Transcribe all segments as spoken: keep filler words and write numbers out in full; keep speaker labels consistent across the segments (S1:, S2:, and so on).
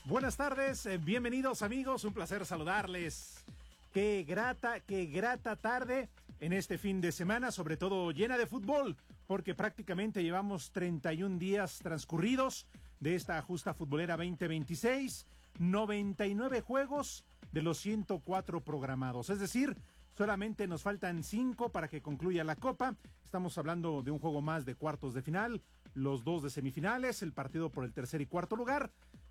S1: Buenas tardes, eh, bienvenidos amigos, un placer saludarles. Qué grata, qué grata tarde en este fin de semana, sobre todo llena de fútbol, porque prácticamente llevamos treinta y un días transcurridos de esta justa futbolera veinte veintiséis, noventa y nueve juegos de los ciento cuatro programados, es decir, solamente nos faltan cinco para que concluya la Copa. Estamos hablando de un juego más de cuartos de final, los dos de semifinales, el partido por el tercer y cuarto lugar,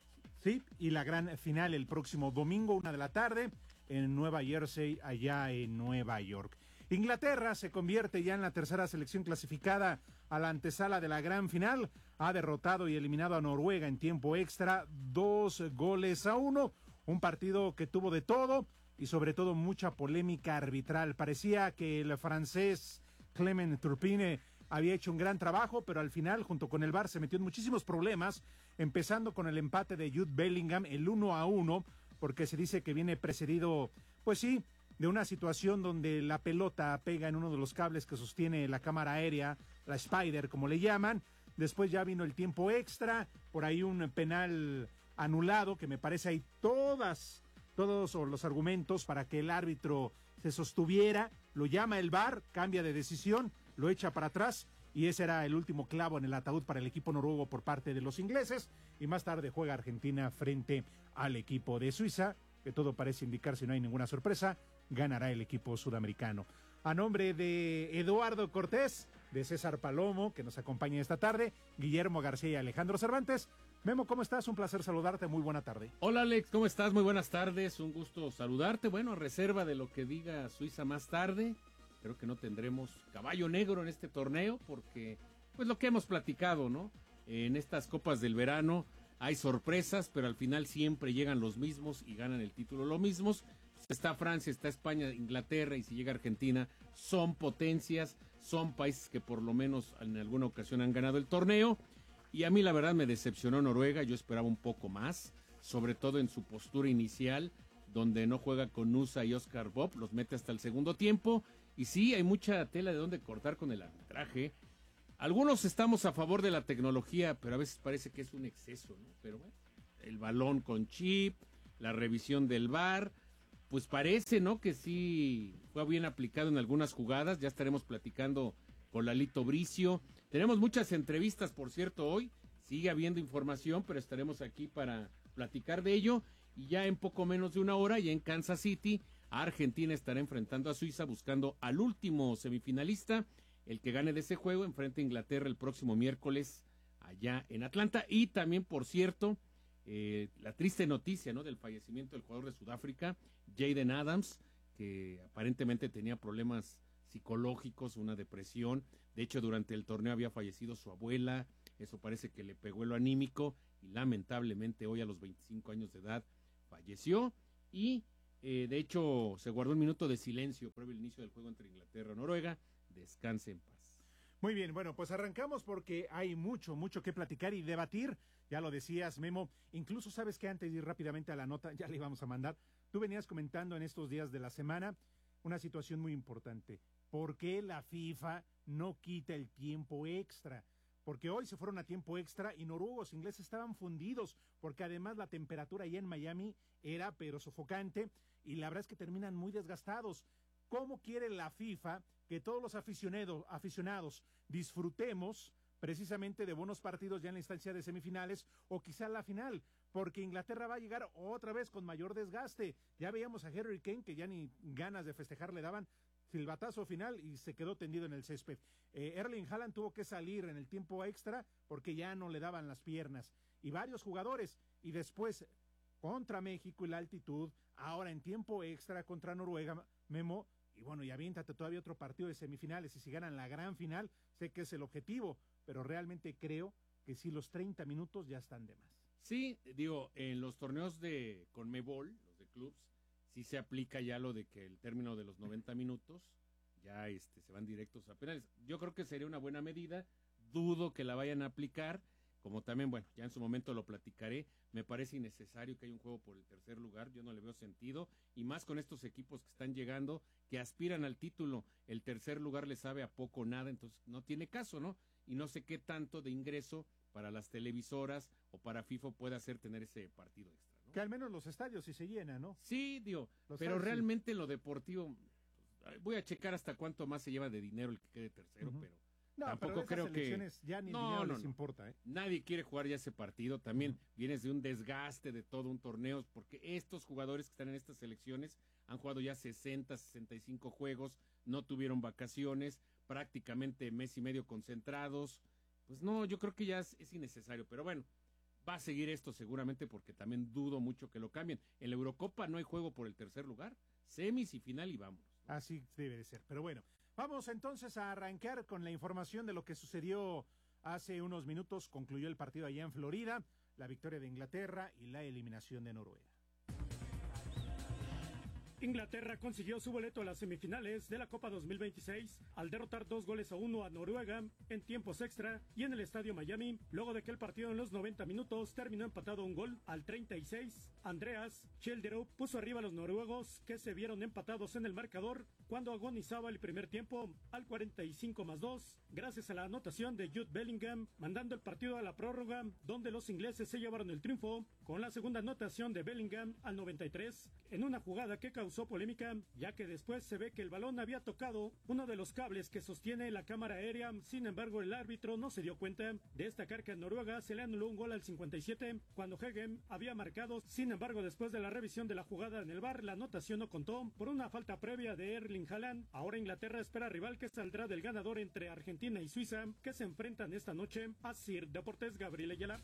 S1: sí, y la gran final el próximo domingo, una de la tarde, en Nueva Jersey, allá en Nueva York. Inglaterra se convierte ya en la tercera selección clasificada a la antesala de la gran final. Ha derrotado y eliminado a Noruega en tiempo extra, dos goles a uno. Un partido que tuvo de todo y sobre todo mucha polémica arbitral. Parecía que el francés Clement Turpin había hecho un gran trabajo, pero al final, junto con el V A R, se metió en muchísimos problemas, empezando con el empate de Jude Bellingham, el uno a uno, porque se dice que viene precedido, pues sí, de una situación donde la pelota pega en uno de los cables que sostiene la cámara aérea, la Spider, como le llaman. Después ya vino el tiempo extra, por ahí un penal anulado, que me parece hay todas, todos los argumentos para que el árbitro se sostuviera, lo llama el V A R, cambia de decisión, lo echa para atrás, y ese era el último clavo en el ataúd para el equipo noruego por parte de los ingleses, y más tarde juega Argentina frente al equipo de Suiza, que todo parece indicar, si no hay ninguna sorpresa, ganará el equipo sudamericano. A nombre de Eduardo Cortés, de César Palomo, que nos acompaña esta tarde, Guillermo García y Alejandro Cervantes. Memo, ¿cómo estás? Un placer saludarte, muy buena tarde.
S2: Hola Alex, ¿cómo estás? Muy buenas tardes, un gusto saludarte. Bueno, a reserva de lo que diga Suiza más tarde, creo que no tendremos caballo negro en este torneo, porque pues lo que hemos platicado, ¿no? En estas copas del verano hay sorpresas, pero al final siempre llegan los mismos y ganan el título los mismos. Está Francia, está España, Inglaterra, y si llega Argentina, son potencias, son países que por lo menos en alguna ocasión han ganado el torneo. Y a mí la verdad me decepcionó Noruega, yo esperaba un poco más, sobre todo en su postura inicial, donde no juega con Nusa y Oscar Bob, los mete hasta el segundo tiempo. Y sí, hay mucha tela de dónde cortar con el arbitraje. Algunos estamos a favor de la tecnología, pero a veces parece que es un exceso, ¿no? Pero bueno, el balón con chip, la revisión del V A R, pues parece, ¿no?, que sí fue bien aplicado en algunas jugadas. Ya estaremos platicando con Lalito Bricio. Tenemos muchas entrevistas, por cierto, hoy. Sigue habiendo información, pero estaremos aquí para platicar de ello. Y ya en poco menos de una hora, ya en Kansas City, Argentina estará enfrentando a Suiza, buscando al último semifinalista. El que gane de ese juego enfrenta a Inglaterra el próximo miércoles allá en Atlanta. Y también, por cierto, eh, la triste noticia, ¿no?, del fallecimiento del jugador de Sudáfrica, Jayden Adams, que aparentemente tenía problemas psicológicos, una depresión. De hecho, durante el torneo había fallecido su abuela. Eso parece que le pegó en lo anímico y lamentablemente hoy a los veinticinco años de edad falleció. Y eh, de hecho se guardó un minuto de silencio previo al inicio del juego entre Inglaterra y Noruega. Descanse en paz.
S1: Muy bien, bueno, pues arrancamos porque hay mucho, mucho que platicar y debatir. Ya lo decías, Memo. Incluso sabes que antes de ir rápidamente a la nota, ya le íbamos a mandar. Tú venías comentando en estos días de la semana una situación muy importante. ¿Por qué la FIFA no quita el tiempo extra? Porque hoy se fueron a tiempo extra y noruegos e ingleses estaban fundidos, porque además la temperatura allá en Miami era pero sofocante y la verdad es que terminan muy desgastados. ¿Cómo quiere la FIFA que todos los aficionados, aficionados disfrutemos precisamente de buenos partidos ya en la instancia de semifinales o quizá la final? Porque Inglaterra va a llegar otra vez con mayor desgaste. Ya veíamos a Harry Kane, que ya ni ganas de festejar le daban, silbatazo final y se quedó tendido en el césped. Eh, Erling Haaland tuvo que salir en el tiempo extra porque ya no le daban las piernas. Y varios jugadores. Y después contra México y la altitud, ahora en tiempo extra contra Noruega, Memo. Y bueno, y aviéntate todavía otro partido de semifinales, y si ganan la gran final, sé que es el objetivo, pero realmente creo que sí, los treinta minutos ya están de más.
S2: Sí, digo, en los torneos de Conmebol, los de clubs, sí se aplica ya lo de que el término de los noventa minutos, ya este se van directos a penales. Yo creo que sería una buena medida, dudo que la vayan a aplicar, como también, bueno, ya en su momento lo platicaré, me parece innecesario que haya un juego por el tercer lugar, yo no le veo sentido, y más con estos equipos que están llegando, que aspiran al título, el tercer lugar les sabe a poco o nada, entonces no tiene caso, ¿no? Y no sé qué tanto de ingreso para las televisoras o para FIFA puede hacer tener ese partido extra, ¿no?
S1: Que al menos los estadios sí se llenan, ¿no?
S2: Sí, digo,
S1: Los
S2: pero
S1: estadios,
S2: realmente en lo deportivo, pues, voy a checar hasta cuánto más se lleva de dinero el que quede tercero,
S1: Ujú.
S2: pero
S1: No,
S2: tampoco
S1: pero
S2: creo
S1: esas
S2: que
S1: elecciones ya ni el
S2: no,
S1: dinero
S2: no,
S1: les
S2: no.
S1: importa, ¿eh?
S2: Nadie quiere jugar ya ese partido. También
S1: Ujú.
S2: vienes de un desgaste de todo un torneo, porque estos jugadores que están en estas selecciones han jugado ya sesenta, sesenta y cinco juegos, no tuvieron vacaciones, prácticamente mes y medio concentrados. Pues no, yo creo que ya es, es innecesario, pero bueno, va a seguir esto seguramente porque también dudo mucho que lo cambien. En la Eurocopa no hay juego por el tercer lugar, semis y final y vamos.
S1: Así debe de ser, pero bueno. Vamos entonces a arrancar con la información de lo que sucedió hace unos minutos. Concluyó el partido allá en Florida, la victoria de Inglaterra y la eliminación de Noruega.
S3: Inglaterra consiguió su boleto a las semifinales de la Copa dos mil veintiséis al derrotar dos goles a uno a Noruega en tiempos extra y en el Estadio Miami, luego de que el partido en los noventa minutos terminó empatado un gol al treinta y seis. Andreas Schjelderup puso arriba a los noruegos, que se vieron empatados en el marcador cuando agonizaba el primer tiempo al cuarenta y cinco más dos, gracias a la anotación de Jude Bellingham, mandando el partido a la prórroga, donde los ingleses se llevaron el triunfo con la segunda anotación de Bellingham al noventa y tres, en una jugada que causó polémica, ya que después se ve que el balón había tocado uno de los cables que sostiene la cámara aérea. Sin embargo, el árbitro no se dio cuenta. Destacar que a Noruega se le anuló un gol al cincuenta y siete cuando Hegem había marcado. Sin embargo, después de la revisión de la jugada en el V A R, la anotación no contó por una falta previa de Erling Haaland. Ahora Inglaterra espera rival que saldrá del ganador entre Argentina y Suiza, que se enfrentan esta noche. A Sir Deportes, Gabriel Ayala.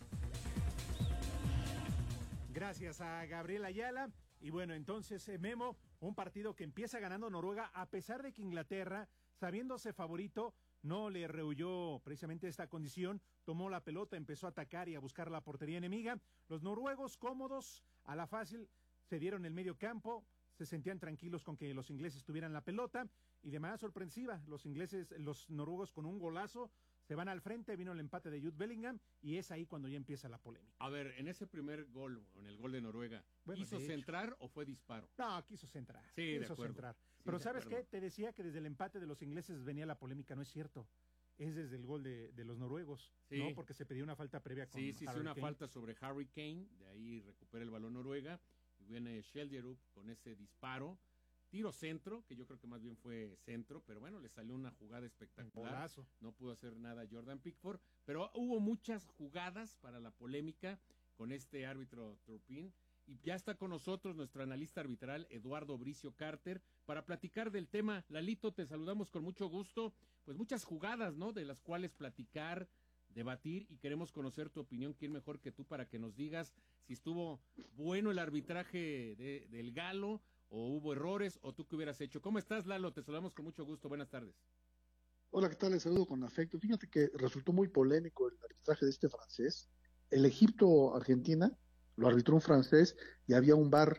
S1: Gracias a Gabriel Ayala. Y bueno, entonces, eh, Memo, un partido que empieza ganando Noruega, a pesar de que Inglaterra, sabiéndose favorito, no le rehuyó precisamente esta condición, tomó la pelota, empezó a atacar y a buscar la portería enemiga. Los noruegos, cómodos, a la fácil, se dieron el medio campo, se sentían tranquilos con que los ingleses tuvieran la pelota, y de manera sorpresiva, los ingleses, los noruegos con un golazo, se van al frente, vino el empate de Jude Bellingham, y es ahí cuando ya empieza la polémica.
S2: A ver, en ese primer gol, en el gol de Noruega,
S1: Bueno,
S2: ¿hizo
S1: de
S2: centrar hecho. o fue disparo?
S1: No, quiso centrar.
S2: Sí, de
S1: quiso
S2: acuerdo.
S1: centrar.
S2: Sí,
S1: Pero
S2: de
S1: ¿sabes
S2: acuerdo.
S1: qué? Te decía que desde el empate de los ingleses venía la polémica, no es cierto. Es desde el gol de, de los noruegos,
S2: Sí.
S1: ¿no? Porque se pedía una falta previa con
S2: Sí, sí, sí,
S1: Harry
S2: una
S1: Kane.
S2: falta sobre Harry Kane, de ahí recupera el balón Noruega, y viene Schjelderup con ese disparo, tiro centro, que yo creo que más bien fue centro, pero bueno, le salió una jugada espectacular,
S1: Golazo.
S2: no pudo hacer nada Jordan Pickford, pero hubo muchas jugadas para la polémica con este árbitro Turpin, y ya está con nosotros nuestro analista arbitral Eduardo Bricio Carter para platicar del tema. Lalito, te saludamos con mucho gusto, pues muchas jugadas, ¿no?, de las cuales platicar, debatir, y queremos conocer tu opinión. ¿Quién mejor que tú para que nos digas si estuvo bueno el arbitraje de, del Galo, o hubo errores, o tú qué hubieras hecho? ¿Cómo estás, Lalo? Te saludamos con mucho gusto, buenas tardes.
S4: Hola, ¿qué tal? Les saludo con afecto. Fíjate que resultó muy polémico el arbitraje de este francés. El Egipto-Argentina lo arbitró un francés y había un V A R,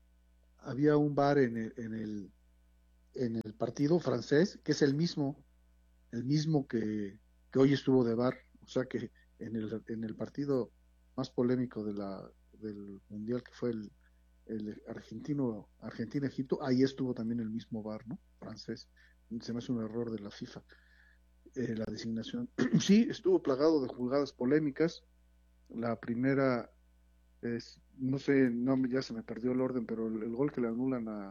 S4: había un V A R en el, en el, en el partido francés, que es el mismo, el mismo que, que hoy estuvo de V A R. O sea que en el, en el partido más polémico de la, del Mundial, que fue el, el argentino, Argentina-Egipto, ahí estuvo también el mismo V A R, ¿no? Francés. Se me hace un error de la FIFA, eh, la designación. Sí, estuvo plagado de jugadas polémicas. La primera es, no sé, no, ya se me perdió el orden, pero el, el gol que le anulan a,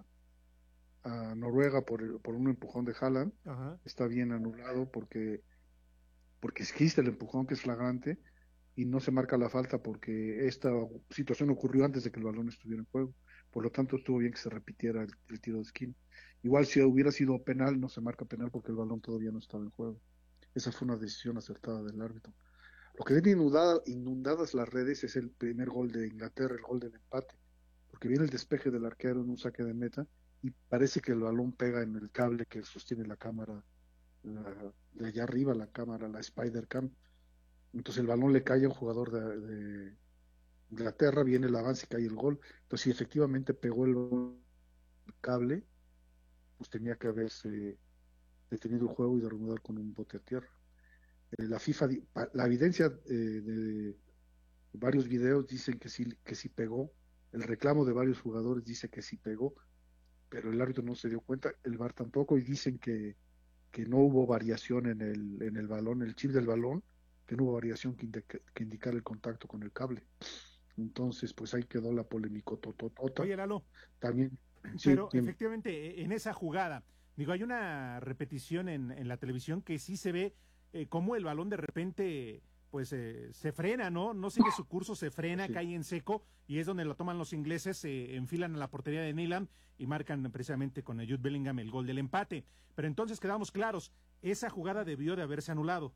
S4: a Noruega por, el, por un empujón de Haaland,
S1: Ajá.
S4: está bien anulado porque, porque existe el empujón que es flagrante y no se marca la falta porque esta situación ocurrió antes de que el balón estuviera en juego. Por lo tanto, estuvo bien que se repitiera el, el tiro de esquina. Igual si hubiera sido penal, no se marca penal porque el balón todavía no estaba en juego. Esa fue una decisión acertada del árbitro. Lo que viene inundada, inundadas las redes es el primer gol de Inglaterra, el gol del empate, porque viene el despeje del arquero en un saque de meta y parece que el balón pega en el cable que sostiene la cámara, la, de allá arriba la cámara, la Spider Cam. Entonces el balón le cae a un jugador de, de Inglaterra, viene el avance y cae el gol. Entonces si efectivamente pegó el cable, pues tenía que haberse detenido el juego y derrumbado con un bote a tierra. Eh, la FIFA, la evidencia eh, de varios videos dicen que sí, que sí pegó, el reclamo de varios jugadores dice que sí pegó, pero el árbitro no se dio cuenta, el V A R tampoco, y dicen que, que no hubo variación en el, en el balón, el chip del balón que no hubo variación que, indica, que indicara el contacto con el cable. Entonces, pues ahí quedó la polémica tototota.
S1: Oye, Lalo.
S4: También.
S1: Pero
S4: sí,
S1: efectivamente, en esa jugada, digo, hay una repetición en, en la televisión que sí se ve eh, cómo el balón de repente, pues, eh, se frena, ¿no? No sigue su curso, se frena, sí. cae en seco, y es donde lo toman los ingleses, se eh, enfilan a la portería de Nyland y marcan precisamente con el Jude Bellingham el gol del empate. Pero entonces quedamos claros, esa jugada debió de haberse anulado.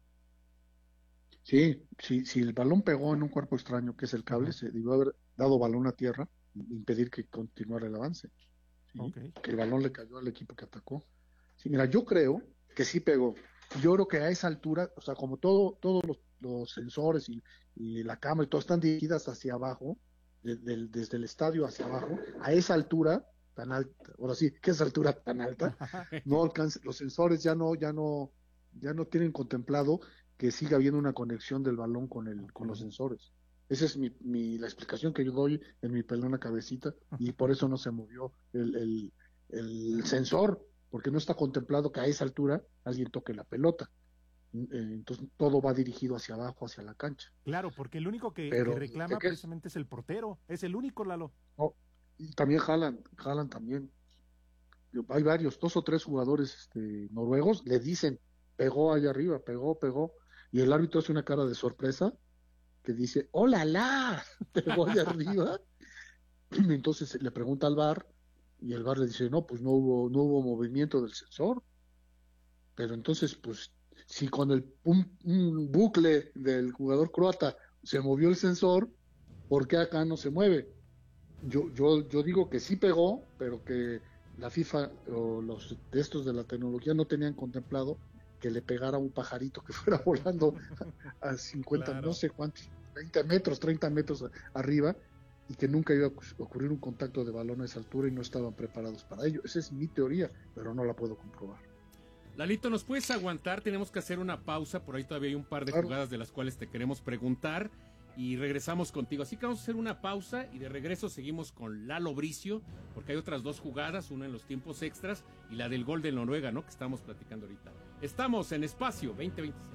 S4: Sí, sí, si el balón pegó en un cuerpo extraño, que es el cable, uh-huh. se debió haber dado balón a tierra, impedir que continuara el avance. ¿Sí? Okay. Que el balón le cayó al equipo que atacó. Sí, mira, yo creo que sí pegó. Yo creo que a esa altura, o sea, como todo, todos los, los sensores y, y la cámara y todo están dirigidas hacia abajo, de, de, desde el estadio hacia abajo, a esa altura tan alta, ahora sí, que esa altura tan alta, no alcanza, los sensores ya no, ya no, ya no tienen contemplado que siga habiendo una conexión del balón con el, con los sensores. Esa es mi, mi, la explicación que yo doy en mi pelona cabecita, y por eso no se movió el, el, el sensor, porque no está contemplado que a esa altura alguien toque la pelota. Entonces todo va dirigido hacia abajo, hacia la cancha.
S1: Claro, porque el único que, que reclama que precisamente es el portero, es el único, Lalo.
S4: No, y también Haaland, Haaland también. Hay varios, dos o tres jugadores este, noruegos, le dicen, pegó allá arriba, pegó, pegó, y el árbitro hace una cara de sorpresa, que dice, ¡hola, la! Pegó allá arriba. Entonces le pregunta al V A R, y el V A R le dice, no, pues no hubo, no hubo movimiento del sensor. Pero entonces, pues, si con el un, un bucle del jugador croata se movió el sensor, ¿por qué acá no se mueve? Yo, yo, yo digo que sí pegó, pero que la FIFA o los de estos de la tecnología no tenían contemplado que le pegara un pajarito que fuera volando a cincuenta, claro. no sé cuántos, veinte metros, treinta metros arriba, y que nunca iba a ocurrir un contacto de balón a esa altura y no estaban preparados para ello. Esa es mi teoría, pero no la puedo comprobar.
S2: Lalito, ¿nos puedes aguantar? Tenemos que hacer una pausa, por ahí todavía hay un par de claro. jugadas de las cuales te queremos preguntar, y regresamos contigo. Así que vamos a hacer una pausa y de regreso seguimos con Lalo Bricio, porque hay otras dos jugadas, una en los tiempos extras y la del gol de Noruega, ¿no?, que estamos platicando ahorita. Estamos en Espacio veinte veinticinco.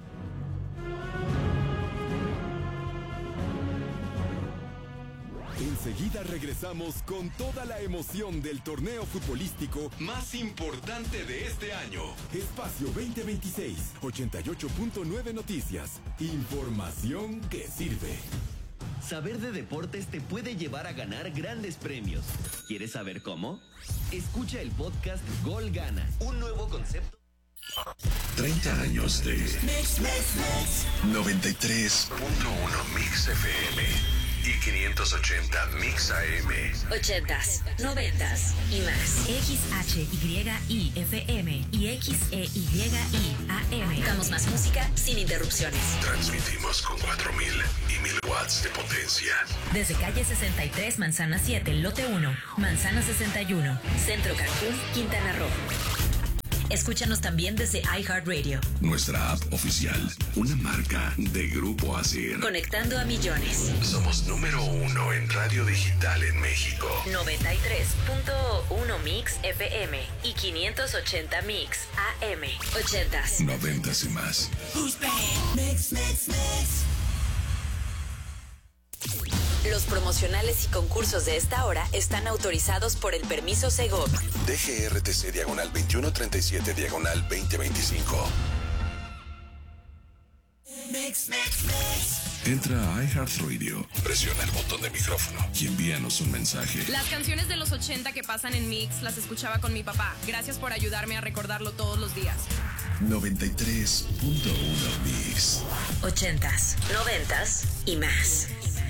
S5: Enseguida regresamos con toda la emoción del torneo futbolístico más importante de este año. Espacio veinte veintiséis, ochenta y ocho punto nueve Noticias. Información que sirve.
S6: Saber de deportes te puede llevar a ganar grandes premios. ¿Quieres saber cómo? Escucha el podcast Gol Gana, un nuevo concepto.
S5: treinta años de Mix, Mix, Mix. noventa y tres punto uno Mix F M. Y quinientos ochenta Mix A M.
S7: ochentas, noventas y más.
S8: X H Y I F M y X E Y I A M.
S7: Damos más música sin interrupciones.
S5: Transmitimos con cuatro mil y mil watts de potencia.
S8: Desde calle sesenta y tres, Manzana siete, lote uno, Manzana sesenta y uno.
S7: Centro Cancún, Quintana Roo. Escúchanos también desde iHeartRadio.
S5: Nuestra app oficial, una marca de Grupo Asir.
S7: Conectando a millones.
S5: Somos número uno en radio digital en México.
S7: noventa y tres punto uno Mix F M y quinientos ochenta Mix A M. ochentas,
S5: noventas y más.
S7: Mix, mix, mix. Los promocionales y concursos de esta hora están autorizados por el permiso Segov.
S5: D G R T C diagonal veintiuno treinta y siete diagonal veinte veinticinco.
S7: Mix, mix, mix.
S5: Entra a iHeartRadio, presiona el botón de micrófono y envíanos un mensaje.
S9: Las canciones de los ochenta que pasan en Mix las escuchaba con mi papá. Gracias por ayudarme a recordarlo todos los días.
S5: noventa y tres punto uno Mix.
S7: Ochentas, noventas y más.